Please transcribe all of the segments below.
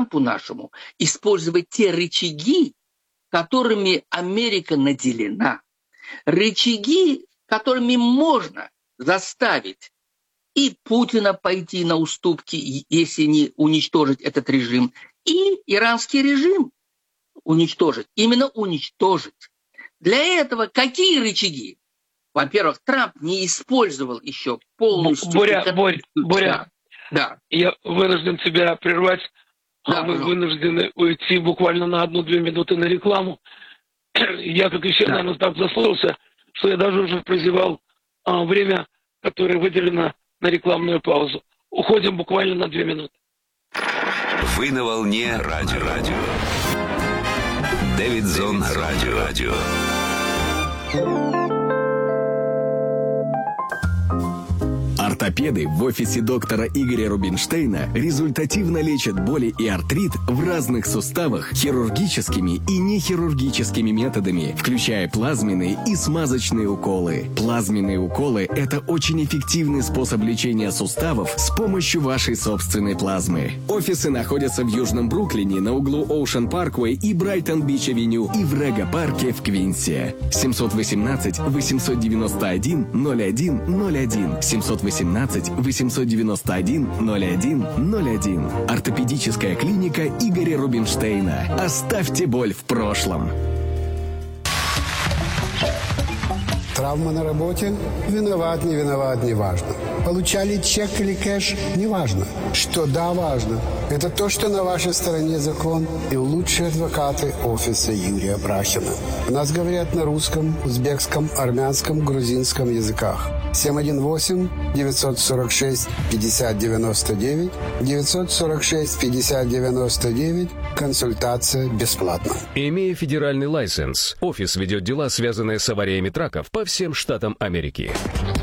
Трампу нашему использовать те рычаги, которыми Америка наделена. Рычаги, которыми можно заставить и Путина пойти на уступки, если не уничтожить этот режим, и иранский режим уничтожить. Именно уничтожить. Для этого какие рычаги? Во-первых, Трамп не использовал еще полностью... Боря, да. Я вынужден тебя прервать. Да, мы вынуждены уйти буквально на 1-2 минуты на рекламу. Я, как и все, наверное, так заслушался, что я даже уже прозевал время, которое выделено на рекламную паузу. Уходим буквально на 2 минуты. Вы на волне радио. Дэвидсон радио. Ортопеды в офисе доктора Игоря Рубинштейна результативно лечат боли и артрит в разных суставах хирургическими и нехирургическими методами, включая плазменные и смазочные уколы. Плазменные уколы – это очень эффективный способ лечения суставов с помощью вашей собственной плазмы. Офисы находятся в Южном Бруклине на углу Оушен Парквей и Брайтон-Бич-авеню и в Рега-парке в Квинсе. 718-891-0101. 718-891-0101. Ортопедическая клиника Игоря Рубинштейна. Оставьте боль в прошлом. Травма на работе? Виноват, не виноват, не важно. Получали чек или кэш? Не важно. Что да, важно. Это то, что на вашей стороне закон и лучшие адвокаты офиса Юрия Брахина. У нас говорят на русском, узбекском, армянском, грузинском языках. 718-946-5099, 946-5099, консультация бесплатна. Имея федеральный лайсенс, офис ведет дела, связанные с авариями траков по всем штатам Америки.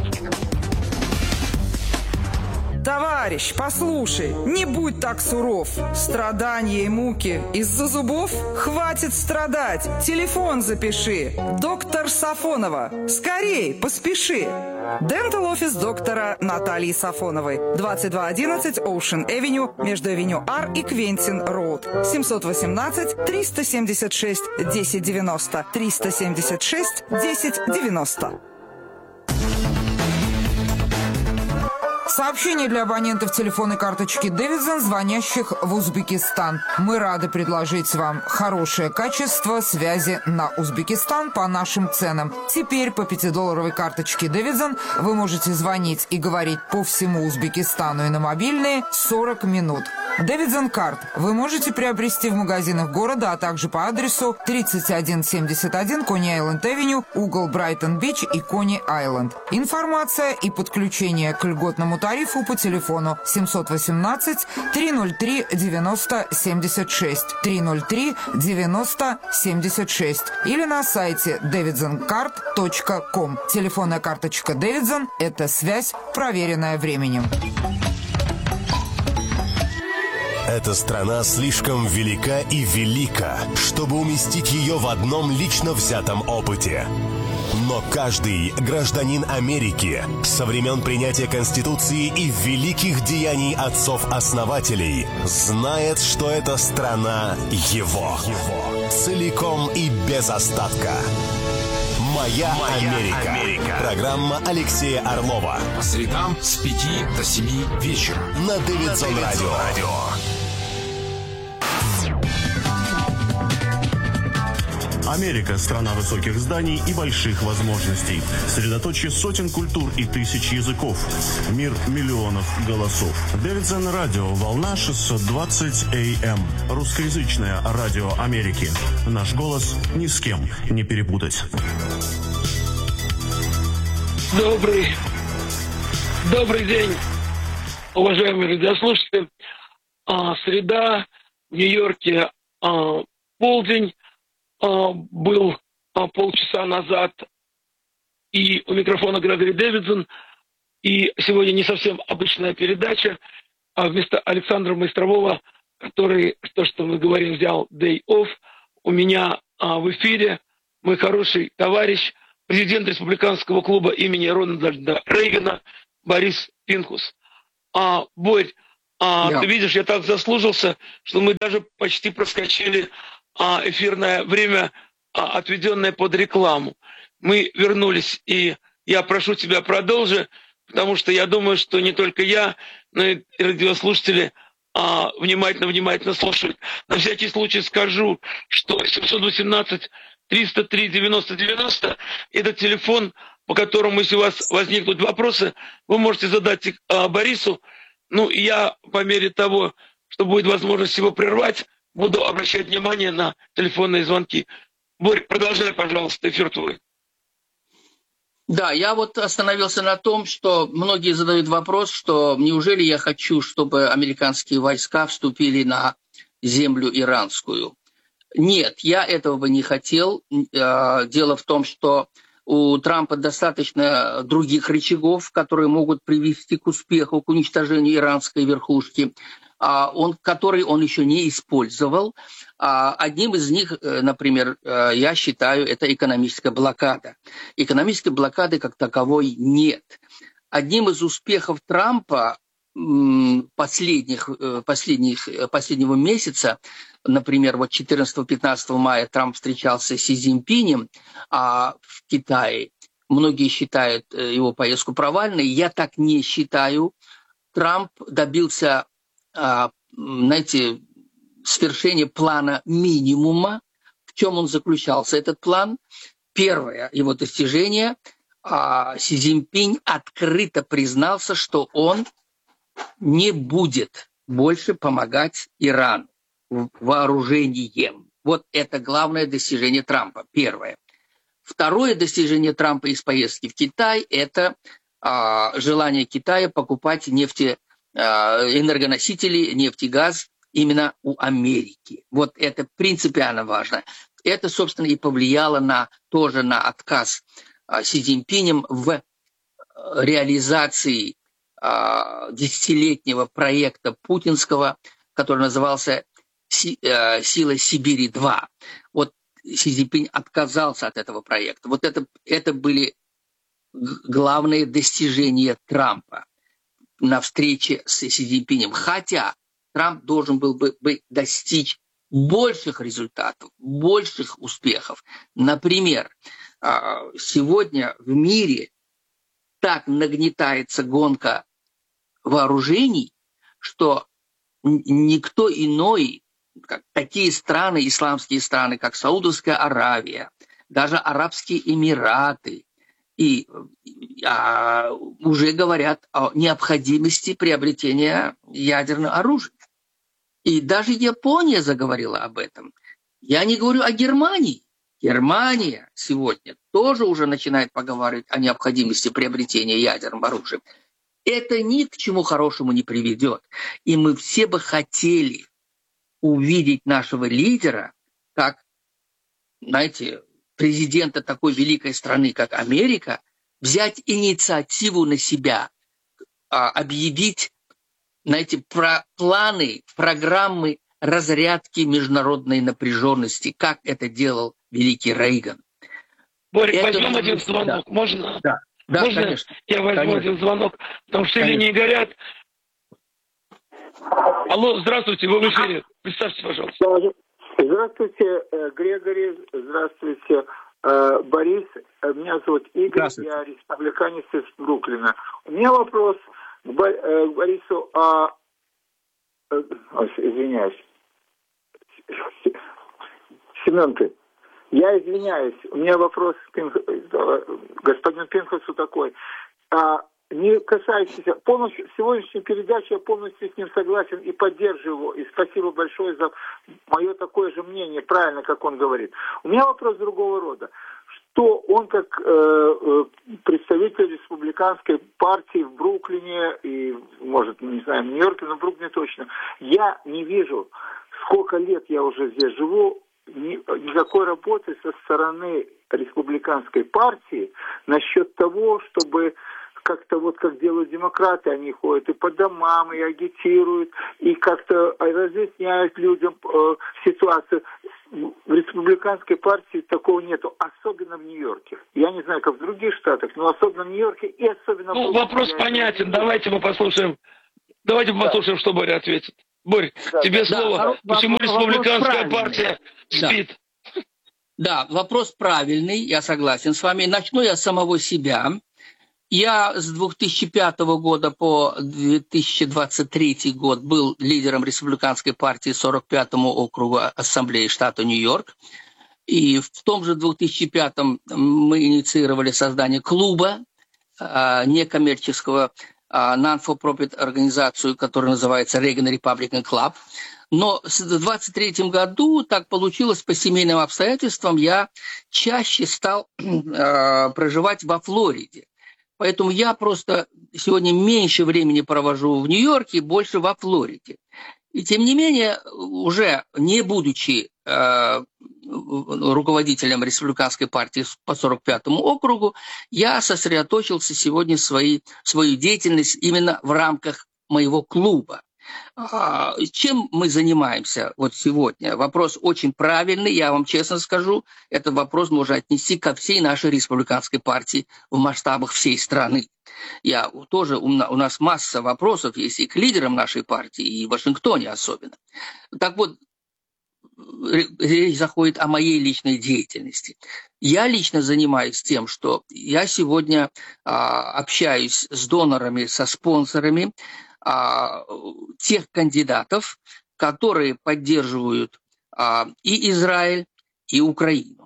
Товарищ, послушай, не будь так суров. Страдания и муки из-за зубов? Хватит страдать. Телефон запиши. Доктор Сафонова. Скорей, поспеши. Дентал офис доктора Натальи Сафоновой. 2211 Ocean Avenue между авеню Ар и Квентин Роуд. 718-376-1090. 376-1090. Сообщение для абонентов телефонной карточки Дэвидсон, звонящих в Узбекистан. Мы рады предложить вам хорошее качество связи на Узбекистан по нашим ценам. Теперь по 5-долларовой карточке Дэвидсон вы можете звонить и говорить по всему Узбекистану и на мобильные 40 минут. Дэвидсон карт вы можете приобрести в магазинах города, а также по адресу 3171 Кони-Айленд-Авеню, угол Брайтон-Бич и Кони-Айленд. Информация и подключение к льготному тарифу по телефону 718-303-9076, 303-9076 или на сайте davidsoncard.com. Телефонная карточка Davidson – это связь, проверенная временем. Эта страна слишком велика и велика, чтобы уместить ее в одном лично взятом опыте. Но каждый гражданин Америки со времен принятия Конституции и великих деяний отцов-основателей знает, что эта страна его. Целиком и без остатка. «Моя Америка». Программа Алексея Орлова. По средам с 5 до 7 вечера. На Дэвидсон радио. Америка – страна высоких зданий и больших возможностей. Средоточие сотен культур и тысяч языков. Мир миллионов голосов. Дэвидсон радио. Волна 620 АМ. Русскоязычное радио Америки. Наш голос ни с кем не перепутать. Добрый день, уважаемые радиослушатели. Среда, в Нью-Йорке полдень. Был полчаса назад, и у микрофона Грегори Дэвидсон, и сегодня не совсем обычная передача, а вместо Александра Майстрового, который, то, что мы говорим, взял day off, у меня в эфире мой хороший товарищ, президент республиканского клуба имени Рональда Рейгана Борис Пинкус. Борь, Ты видишь, я так заслужился, что мы даже почти проскочили эфирное время, отведенное под рекламу. Мы вернулись, и я прошу тебя, продолжи, потому что я думаю, что не только я, но и радиослушатели внимательно слушают. На всякий случай скажу, что 718-303-90-90 – это телефон, по которому, если у вас возникнут вопросы, вы можете задать их Борису. Ну, и я, по мере того, что будет возможность его прервать, буду обращать внимание на телефонные звонки. Борь, продолжай, пожалуйста, эфир твой. Да, я вот остановился на том, что многие задают вопрос, что неужели я хочу, чтобы американские войска вступили на землю иранскую. Нет, я этого бы не хотел. Дело в том, что у Трампа достаточно других рычагов, которые могут привести к успеху, к уничтожению иранской верхушки, который он еще не использовал. Одним из них, например, я считаю, это экономическая блокада. Экономической блокады как таковой нет. Одним из успехов Трампа последнего месяца, например, вот 14-15 мая Трамп встречался с Си Цзиньпинем в Китае. Многие считают его поездку провальной. Я так не считаю. Трамп добился, свершения плана минимума. В чем он заключался, этот план? Первое его достижение. Си Цзиньпинь открыто признался, что он не будет больше помогать Ирану вооружением. Вот это главное достижение Трампа. Первое. Второе достижение Трампа из поездки в Китай – это желание Китая покупать энергоносители, нефть и газ именно у Америки. Вот это принципиально важно. Это, собственно, и повлияло тоже на отказ Си Цзиньпинем в реализации десятилетнего проекта путинского, который назывался «Сила Сибири-2». Вот Си Цзиньпинь отказался от этого проекта. Вот это были главные достижения Трампа на встрече с Си Цзиньпинем. Хотя Трамп должен был бы достичь больших результатов, больших успехов. Например, сегодня в мире так нагнетается гонка вооружений, что никто иной, как такие страны, исламские страны, как Саудовская Аравия, даже Арабские Эмираты, уже говорят о необходимости приобретения ядерного оружия. И даже Япония заговорила об этом. Я не говорю о Германии. Германия сегодня тоже уже начинает поговаривать о необходимости приобретения ядерного оружия. Это ни к чему хорошему не приведет. И мы все бы хотели увидеть нашего лидера как, знаете, президента такой великой страны, как Америка, взять инициативу на себя, объявить, знаете, планы, программы разрядки международной напряженности, как это делал великий Рейган. Боря, возьмем один звонок, да. Можно? Да, можно? Конечно. Я возьму один звонок, потому что линии горят. Алло, здравствуйте, вы в эфире. Представьте, пожалуйста. Здравствуйте, Григорий, здравствуйте, Борис. Меня зовут Игорь, я республиканец из Бруклина. У меня вопрос к Борису извиняюсь. Семенка, я извиняюсь. У меня вопрос к господину Пинхасу такой. Не касающийся полностью сегодняшней передачи, я полностью с ним согласен и поддерживаю его. И спасибо большое за мое такое же мнение, правильно, как он говорит. У меня вопрос другого рода. Что он, как представитель республиканской партии в Бруклине и, может, не знаю, в Нью-Йорке, но в Бруклине точно, я не вижу, сколько лет я уже здесь живу, никакой работы со стороны республиканской партии насчет того, чтобы как-то вот как делают демократы, они ходят и по домам, и агитируют, и как-то разъясняют людям ситуацию. В республиканской партии такого нету, особенно в Нью-Йорке. Я не знаю, как в других штатах, но особенно в Нью-Йорке и особенно... вопрос понятен. Давайте мы послушаем Давайте послушаем, что Боря ответит. Борь, тебе слово. Почему республиканская партия спит? Да, вопрос правильный, я согласен с вами. Начну я с самого себя. Я с 2005 года по 2023 год был лидером республиканской партии 45-му округу Ассамблеи штата Нью-Йорк. И в том же 2005-м мы инициировали создание клуба некоммерческого, non-for-profit организацию, которая называется Reagan Republican Club. Но в 2023 году так получилось по семейным обстоятельствам, я чаще стал проживать во Флориде. Поэтому я просто сегодня меньше времени провожу в Нью-Йорке, больше во Флориде. И тем не менее, уже не будучи руководителем республиканской партии по 45-му округу, я сосредоточился сегодня свою деятельность именно в рамках моего клуба. Чем мы занимаемся вот сегодня? Вопрос очень правильный, я вам честно скажу. Этот вопрос можно отнести ко всей нашей республиканской партии в масштабах всей страны. У нас масса вопросов есть и к лидерам нашей партии, и в Вашингтоне особенно. Так вот, речь заходит о моей личной деятельности. Я лично занимаюсь тем, что я сегодня общаюсь с донорами, со спонсорами, тех кандидатов, которые поддерживают и Израиль, и Украину.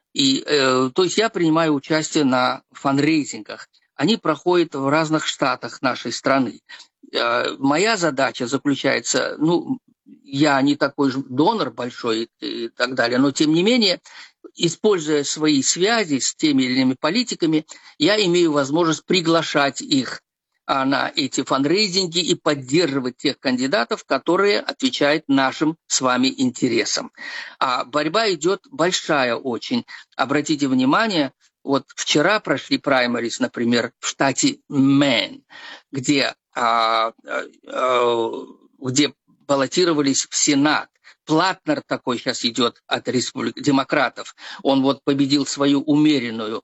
То есть я принимаю участие на фандрейзингах. Они проходят в разных штатах нашей страны. Моя задача заключается, я не такой же донор большой и так далее, но тем не менее, используя свои связи с теми или иными политиками, я имею возможность приглашать их на эти фандрейзинги и поддерживать тех кандидатов, которые отвечают нашим с вами интересам. А борьба идет большая очень. Обратите внимание, вот вчера прошли праймерис, например, в штате Мэн, где баллотировались в Сенат. Платнер такой сейчас идет от демократов. Он вот победил свою умеренного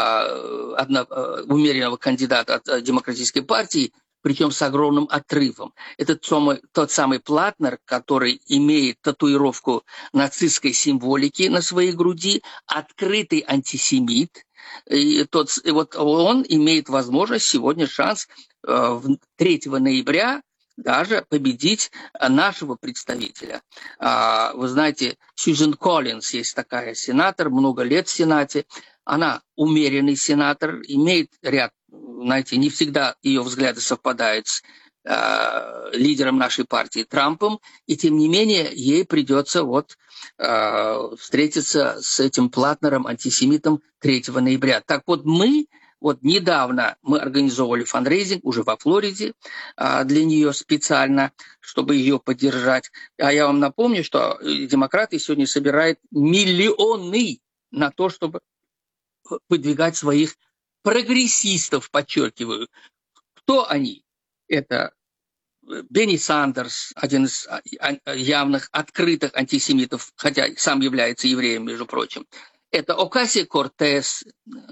кандидата от демократической партии, причем с огромным отрывом. Это тот самый Платнер, который имеет татуировку нацистской символики на своей груди, открытый антисемит. И вот он имеет возможность сегодня шанс 3 ноября даже победить нашего представителя. Вы знаете, Сьюзен Коллинс есть такая сенатор, много лет в Сенате. Она умеренный сенатор, имеет ряд, знаете, не всегда ее взгляды совпадают с лидером нашей партии Трампом, и тем не менее ей придется встретиться с этим Платнером, антисемитом 3 ноября. Так вот недавно мы организовывали фандрейзинг уже во Флориде для нее специально, чтобы ее поддержать. А я вам напомню, что демократы сегодня собирают миллионы на то, чтобы выдвигать своих прогрессистов, подчеркиваю. Кто они? Это Бенни Сандерс, один из явных открытых антисемитов, хотя сам является евреем, между прочим. Это Окасия-Кортес,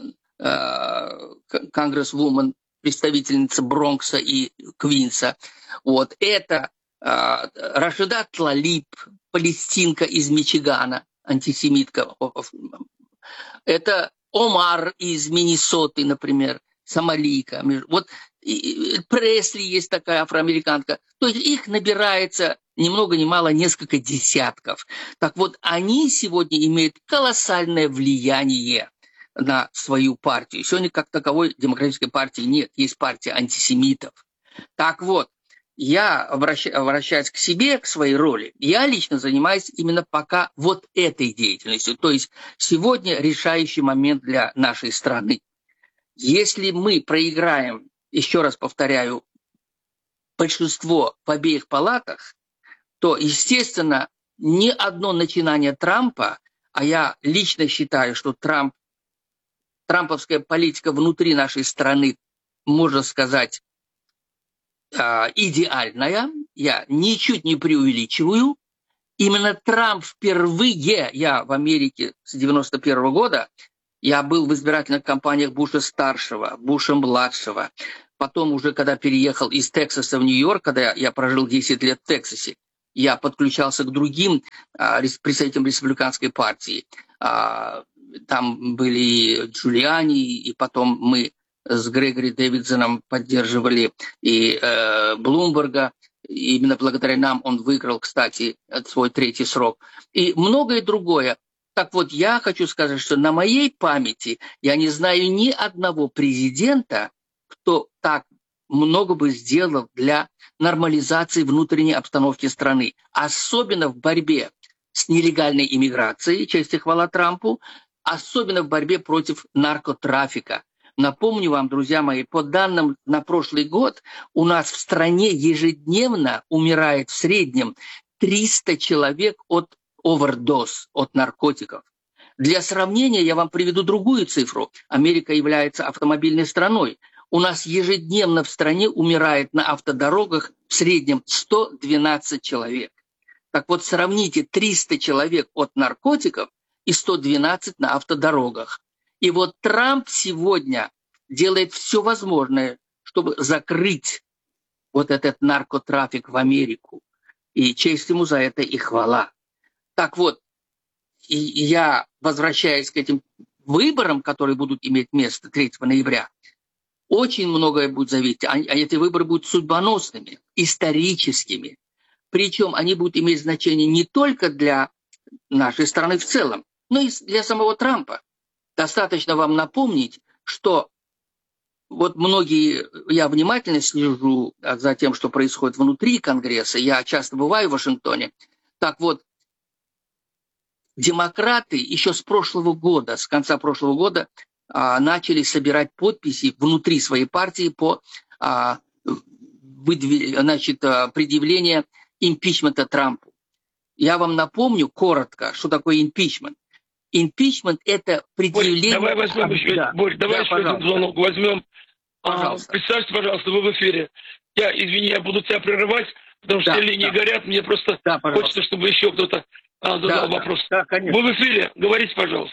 конгрессвумен, представительница Бронкса и Квинса. Это Рашида Тлалиб, палестинка из Мичигана, антисемитка. Это Омар из Миннесоты, например, сомалийка. Пресли есть такая афроамериканка. То есть их набирается ни много ни мало несколько десятков. Так вот, они сегодня имеют колоссальное влияние на свою партию. Сегодня как таковой демократической партии нет. Есть партия антисемитов. Так вот, я, обращаясь к себе, к своей роли, я лично занимаюсь именно пока этой деятельностью. То есть сегодня решающий момент для нашей страны. Если мы проиграем, еще раз повторяю, большинство в обеих палатах, то, естественно, ни одно начинание Трампа, а я лично считаю, что трамповская политика внутри нашей страны, можно сказать, идеальная, я ничуть не преувеличиваю. Именно Трамп впервые, я в Америке с 91 года, я был в избирательных кампаниях Буша-старшего, Буша-младшего, Потом уже, когда переехал из Тексаса в Нью-Йорк, когда я прожил 10 лет в Тексасе, я подключался к другим представителям республиканской партии. Там были Джулиани, и потом мы с Грегори Дэвидсоном поддерживали и Блумберга. Именно благодаря нам он выиграл, кстати, свой 3-й срок. И многое другое. Так вот, я хочу сказать, что на моей памяти я не знаю ни одного президента, кто так много бы сделал для нормализации внутренней обстановки страны. Особенно в борьбе с нелегальной иммиграцией, честь и хвала Трампу, особенно в борьбе против наркотрафика. Напомню вам, друзья мои, по данным на прошлый год у нас в стране ежедневно умирает в среднем 300 человек от овердоз, от наркотиков. Для сравнения я вам приведу другую цифру. Америка является автомобильной страной. У нас ежедневно в стране умирает на автодорогах в среднем 112 человек. Так вот, сравните 300 человек от наркотиков и 112 на автодорогах. И вот Трамп сегодня делает все возможное, чтобы закрыть вот этот наркотрафик в Америку. И честь ему за это и хвала. Так вот, и я, возвращаясь к этим выборам, которые будут иметь место 3 ноября, очень многое будет зависеть. А эти выборы будут судьбоносными, историческими. Причем они будут иметь значение не только для нашей страны в целом, но и для самого Трампа. Достаточно вам напомнить, что вот многие, я внимательно слежу за тем, что происходит внутри Конгресса, я часто бываю в Вашингтоне. Так вот, демократы еще с прошлого года, с конца прошлого года, начали собирать подписи внутри своей партии по предъявлению импичмента Трампу. Я вам напомню коротко, что такое импичмент. Импичмент – это предъявление... Давай возьмем еще, давай еще один звонок возьмем. Представьте, пожалуйста, вы в эфире. Я буду тебя прерывать, потому что все линии горят. Мне просто хочется, чтобы еще кто-то задал вопрос. Да, вы в эфире, говорите, пожалуйста.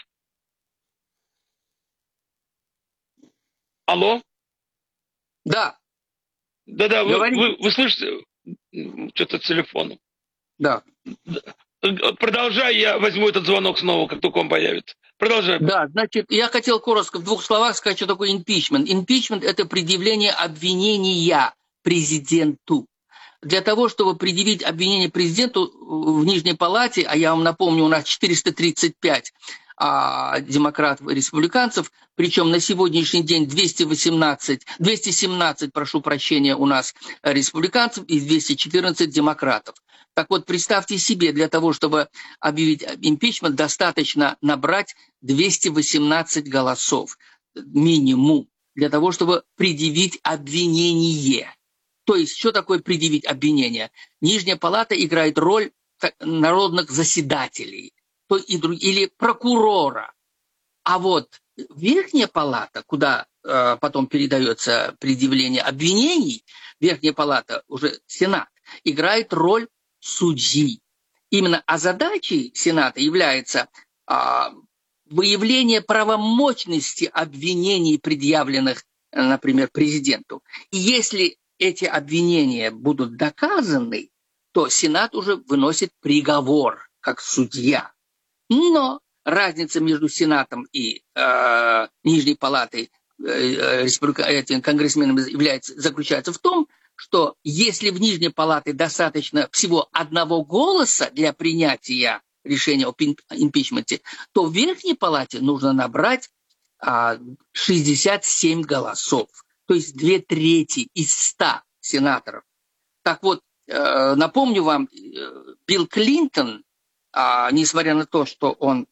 Алло? Да. Да-да, вы слышите что-то телефоном? Да. Продолжай, я возьму этот звонок снова, как только он появится. Продолжай. Да, значит, я хотел коротко в 2 словах сказать, что такое импичмент. Импичмент – это предъявление обвинения президенту. Для того, чтобы предъявить обвинение президенту в Нижней Палате, а я вам напомню, у нас 435 демократов и республиканцев, причем на сегодняшний день 217, прошу прощения, у нас республиканцев и 214 демократов. Так вот, представьте себе, для того, чтобы объявить импичмент, достаточно набрать 218 голосов минимум, для того, чтобы предъявить обвинение. То есть, что такое предъявить обвинение? Нижняя палата играет роль народных заседателей или прокурора. А вот Верхняя палата, куда потом передается предъявление обвинений, Верхняя палата, уже Сенат, играет роль судьи. Именно задачей Сената является выявление правомочности обвинений, предъявленных, например, президенту. И если эти обвинения будут доказаны, то Сенат уже выносит приговор как судья. Но разница между Сенатом и Нижней палатой этим конгрессменам заключается в том, что если в Нижней палате достаточно всего 1 голоса для принятия решения об импичменте, то в Верхней палате нужно набрать 67 голосов, то есть 2/3 из 100 сенаторов. Так вот, напомню вам, Билл Клинтон, несмотря на то, что он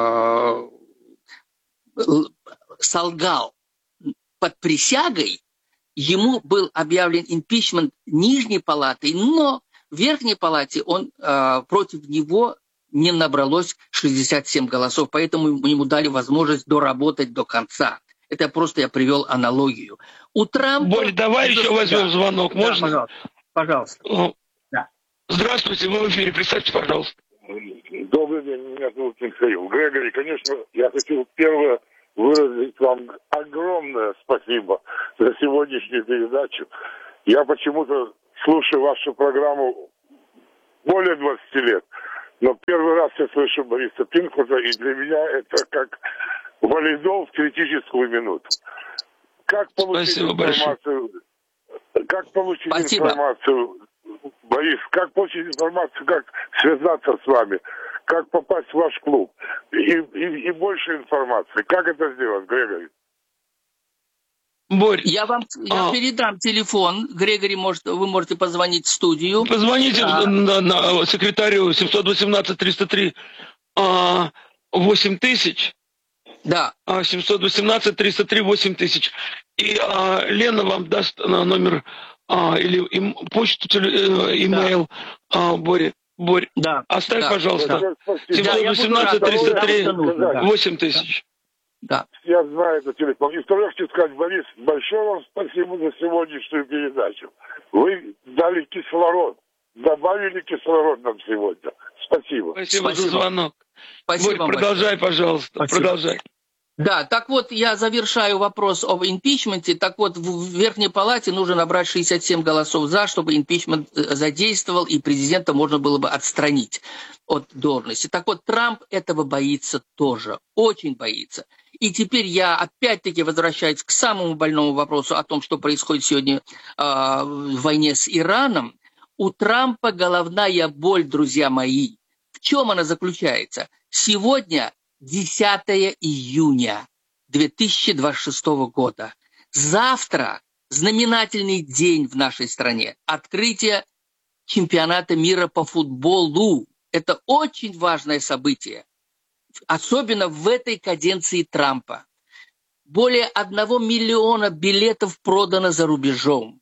солгал под присягой, ему был объявлен импичмент Нижней палаты, но в Верхней палате против него не набралось 67 голосов, поэтому ему дали возможность доработать до конца. Это просто я привел аналогию. У Трампа... Борь, давай еще возьмем звонок, можно? Да, пожалуйста. Да. Здравствуйте, вы в эфире, представьте, пожалуйста. Добрый день, меня зовут Михаил. Грегори, конечно, я хотел первое выразить вам огромное спасибо за сегодняшнюю передачу. Я почему-то слушаю вашу программу более 20 лет, но первый раз я слышу Бориса Пинкуса, и для меня это как валидол в критическую минуту. Как получить информацию? Как получить информацию, Борис? Как получить информацию? Как связаться с вами? Как попасть в ваш клуб? И больше информации. Как это сделать, Грегори? Борь, я передам телефон. Грегори, вы можете позвонить в студию. Позвоните на секретарю 718-303 8000. Да. 718-303-8000. И Лена вам даст номер или почту, имейл Борь. Да. Оставь, пожалуйста. 718-303-8000. Да. Я знаю этот телефон. И второе хочу сказать, Борис, большое вам спасибо за сегодняшнюю передачу. Вы дали кислород, добавили кислород нам сегодня. Спасибо. Спасибо за звонок. Спасибо. Борь, продолжай, пожалуйста. Спасибо. Продолжай. Да, так вот, я завершаю вопрос об импичменте. Так вот, в Верхней Палате нужно набрать 67 голосов за, чтобы импичмент задействовал, и президента можно было бы отстранить от должности. Так вот, Трамп этого боится тоже, очень боится. И теперь я опять-таки возвращаюсь к самому больному вопросу о том, что происходит сегодня в войне с Ираном. У Трампа головная боль, друзья мои. В чем она заключается? Сегодня 10 июня 2026 года. Завтра знаменательный день в нашей стране. Открытие чемпионата мира по футболу. Это очень важное событие. Особенно в этой каденции Трампа. Более 1 миллиона билетов продано за рубежом.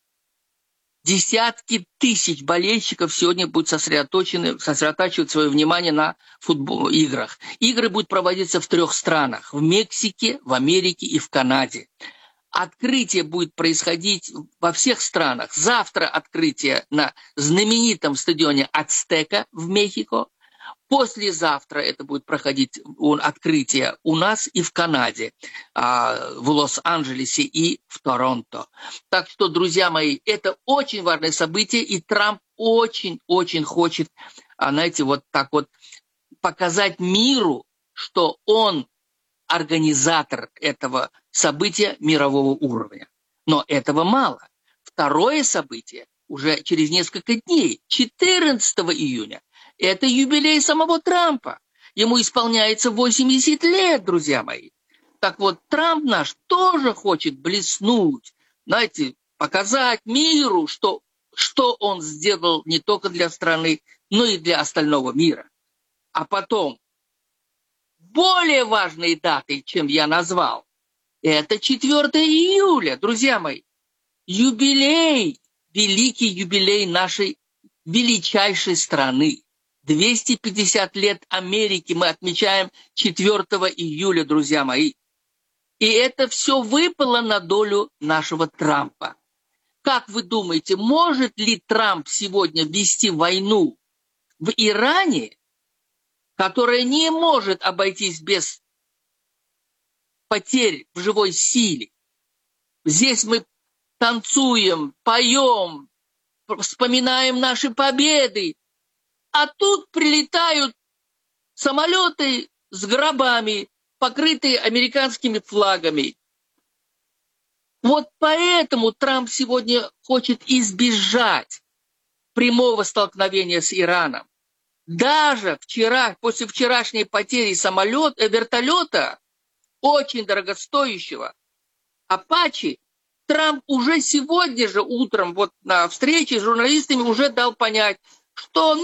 Десятки тысяч болельщиков сегодня будут сосредотачивать свое внимание на играх. Игры будут проводиться в 3 странах. В Мексике, в Америке и в Канаде. Открытие будет происходить во всех странах. Завтра открытие на знаменитом стадионе Ацтека в Мехико. Послезавтра это будет проходить открытие у нас и в Канаде, в Лос-Анджелесе и в Торонто. Так что, друзья мои, это очень важное событие, и Трамп очень-очень хочет, знаете, вот так вот показать миру, что он организатор этого события мирового уровня. Но этого мало. Второе событие уже через несколько дней, 14 июня, это юбилей самого Трампа. Ему исполняется 80 лет, друзья мои. Так вот, Трамп наш тоже хочет блеснуть, знаете, показать миру, что он сделал не только для страны, но и для остального мира. А потом, более важной датой, чем я назвал, это 4 июля, друзья мои. Юбилей, великий юбилей нашей величайшей страны. 250 лет Америки мы отмечаем 4 июля, друзья мои. И это все выпало на долю нашего Трампа. Как вы думаете, может ли Трамп сегодня вести войну в Иране, которая не может обойтись без потерь в живой силе? Здесь мы танцуем, поем, вспоминаем наши победы, а тут прилетают самолеты с гробами, покрытые американскими флагами. Вот поэтому Трамп сегодня хочет избежать прямого столкновения с Ираном. Даже вчера, после вчерашней потери вертолета, очень дорогостоящего, Апачи, Трамп уже сегодня же утром вот на встрече с журналистами уже дал понять, что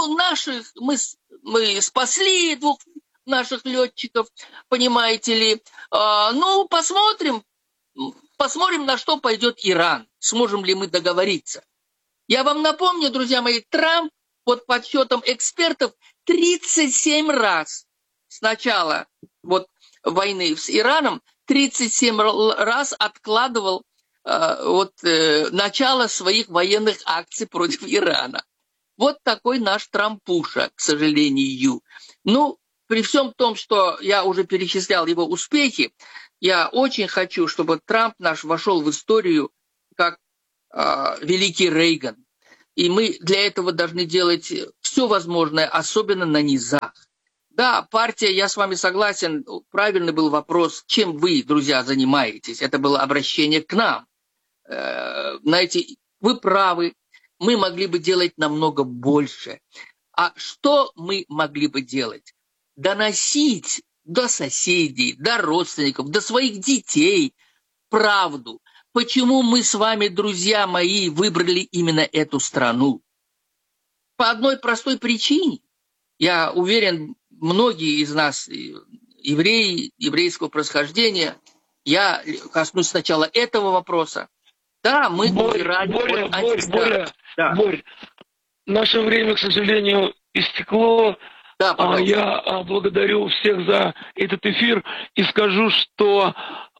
мы спасли 2 наших летчиков, понимаете ли. Посмотрим, на что пойдет Иран. Сможем ли мы договориться. Я вам напомню, друзья мои, Трамп, вот по подсчетам экспертов, 37 раз с начала войны с Ираном, 37 раз откладывал начало своих военных акций против Ирана. Вот такой наш Трампуша, к сожалению. при всем том, что я уже перечислял его успехи, я очень хочу, чтобы Трамп наш вошел в историю как великий Рейган. И мы для этого должны делать все возможное, особенно на низах. Да, партия, я с вами согласен, правильный был вопрос, чем вы, друзья, занимаетесь. Это было обращение к нам. Знаете, вы правы, мы могли бы делать намного больше. А что мы могли бы делать? Доносить до соседей, до родственников, до своих детей правду. Почему мы с вами, друзья мои, выбрали именно эту страну? По одной простой причине. Я уверен, многие из нас евреи, еврейского происхождения. Я коснусь сначала этого вопроса. Да, мы умирали от антистрада. Борь, наше время, к сожалению, истекло. Да, я благодарю всех за этот эфир и скажу, что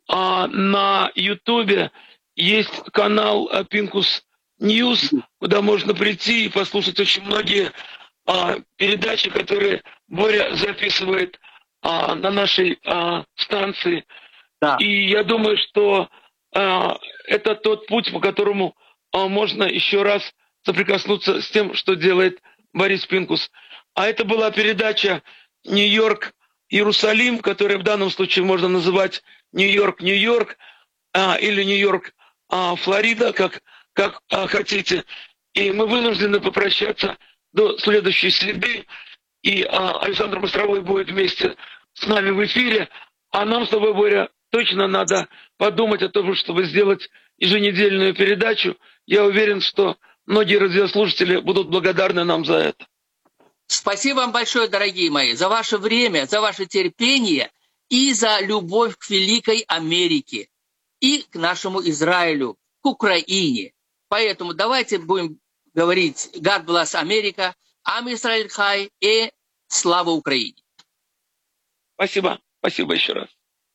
на Ютубе есть канал Pincus News, куда можно прийти и послушать очень многие передачи, которые Боря записывает на нашей станции. Да. И я думаю, что это тот путь, по которому можно еще раз соприкоснуться с тем, что делает Борис Пинкус. А это была передача «Нью-Йорк-Иерусалим», которая в данном случае можно называть «Нью-Йорк-Нью-Йорк» или «Нью-Йорк-Флорида», как хотите. И мы вынуждены попрощаться до следующей среды. И Александр Мостровой будет вместе с нами в эфире. А нам с тобой, Боря, точно надо подумать о том, чтобы сделать еженедельную передачу. Я уверен, что многие радиослушатели будут благодарны нам за это. Спасибо вам большое, дорогие мои, за ваше время, за ваше терпение и за любовь к великой Америке и к нашему Израилю, к Украине. Поэтому давайте будем говорить «God bless America», «Ам Исраэль Хай» и «Слава Украине». Спасибо. Спасибо еще раз.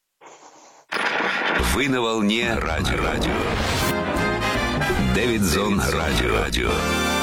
Вы на волне радио. Дэвидсон радио.